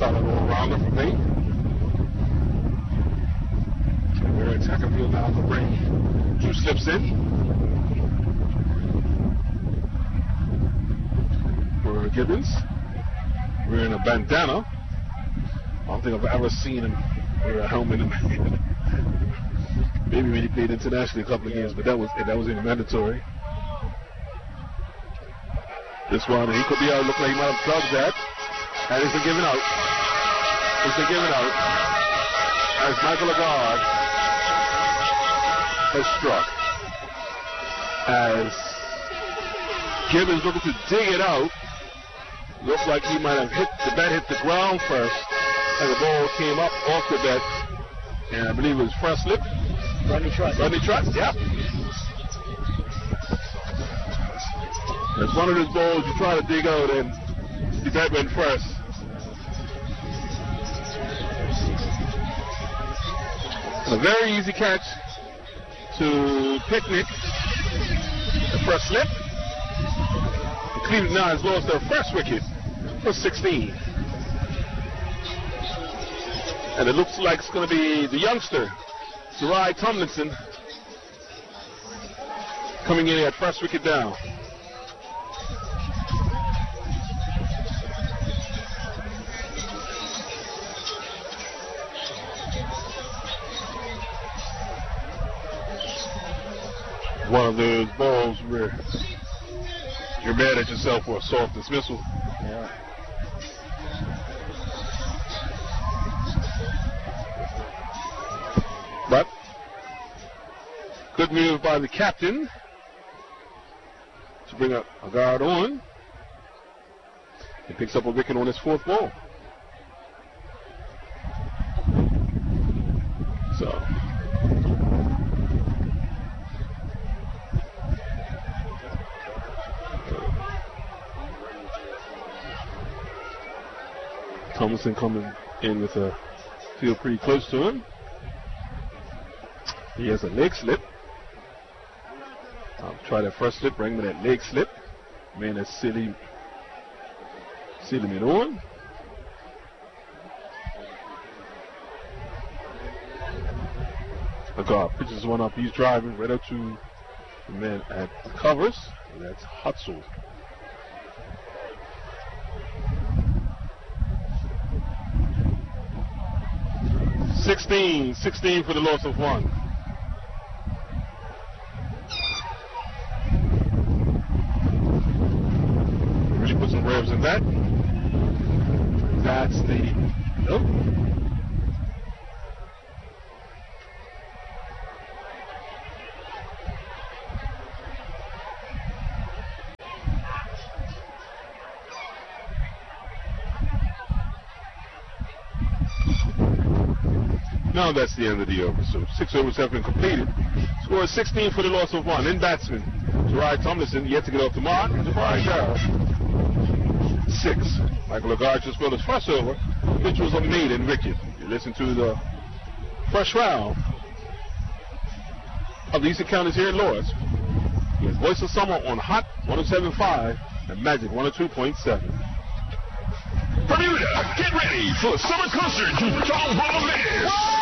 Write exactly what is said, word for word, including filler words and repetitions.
solid all-rounder for me. We're attacking field now to bring two slips in. For Gibbons. We're in a bandana. I don't think I've ever seen him wear a helmet in maybe when he played internationally a couple of games, but that was that was in mandatory. This one, he could be out, look like he might have drugged that. And it's been given out. It's been given out. As Michael Lagarde has struck. As Gibbons looking to dig it out. Looks like he might have hit, the bat hit the ground first. And the ball came up off the bat. And I believe it was front slip. Rodney Trust. Rodney Trust, yeah. It's one of those balls you try to dig out and the bat went first. A very easy catch to Picnic. The first slip. The Cleveland Nines lost their first wicket for sixteen. And it looks like it's going to be the youngster, Sarai Tomlinson, coming in at first wicket down. One of those balls where you're mad at yourself for a soft dismissal. Yeah. But good move by the captain to bring a, a guard on. He picks up a wicket on his fourth ball. So Tomlinson coming in with a field pretty close to him. He has a leg slip. I'll try that first slip, bring me that leg slip. Man, that's silly. Silly it on. A guard pitches one up. He's driving right up to the man at the covers. And that's Hutzel. sixteen. sixteen for the loss of one. Really put some revs in that. That's the. Nope. Now that's the end of the over. So six overs have been completed. Score is sixteen for the loss of one. In batsman, Sarai Tomlinson yet to get off the mark. Jabari Garrett. Six. Michael Lagarde just scored his first over, which was a maiden wicket. You listen to the first round of the Eastern Counties here in Lawrence. With Voice of Summer on Hot one oh seven point five and Magic one oh two point seven. Bermuda, get ready for a summer concert to Tom Brother Bears.